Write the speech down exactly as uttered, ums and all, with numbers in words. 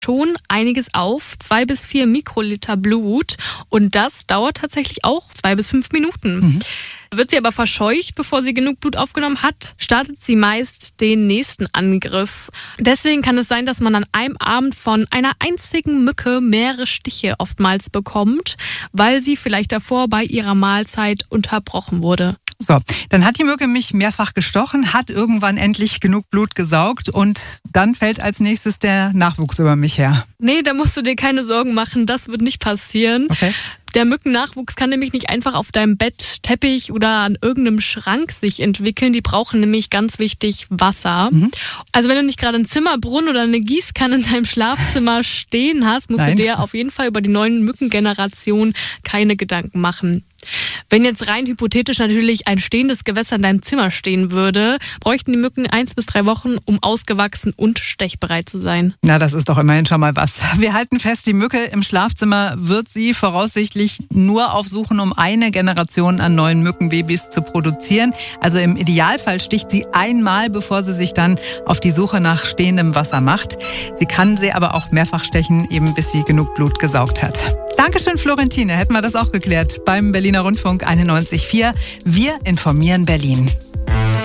schon einiges auf, zwei bis vier Mikroliter Blut. Und das dauert tatsächlich auch zwei bis fünf Minuten. Mhm. Wird sie aber verscheucht, bevor sie genug Blut aufgenommen hat, startet sie meist den nächsten Angriff. Deswegen kann es sein, dass man an einem Abend von einer einzigen Mücke mehrere Stiche oftmals bekommt, weil sie vielleicht davor bei ihrer Mahlzeit unterbrochen wurde. So, dann hat die Mücke mich mehrfach gestochen, hat irgendwann endlich genug Blut gesaugt und dann fällt als nächstes der Nachwuchs über mich her. Nee, da musst du dir keine Sorgen machen, das wird nicht passieren. Okay. Der Mückennachwuchs kann nämlich nicht einfach auf deinem Bett, Teppich oder an irgendeinem Schrank sich entwickeln. Die brauchen nämlich ganz wichtig Wasser. Mhm. Also wenn du nicht gerade einen Zimmerbrunnen oder eine Gießkanne in deinem Schlafzimmer stehen hast, musst Nein. du dir auf jeden Fall über die neuen Mückengenerationen keine Gedanken machen. Wenn jetzt rein hypothetisch natürlich ein stehendes Gewässer in deinem Zimmer stehen würde, bräuchten die Mücken eins bis drei Wochen, um ausgewachsen und stechbereit zu sein. Na, das ist doch immerhin schon mal was. Wir halten fest, die Mücke im Schlafzimmer wird sie voraussichtlich nur aufsuchen, um eine Generation an neuen Mückenbabys zu produzieren. Also im Idealfall sticht sie einmal, bevor sie sich dann auf die Suche nach stehendem Wasser macht. Sie kann sie aber auch mehrfach stechen, eben bis sie genug Blut gesaugt hat. Dankeschön, Florentine. Hätten wir das auch geklärt beim Berliner Rundfunk einundneunzig Komma vier. Wir informieren Berlin.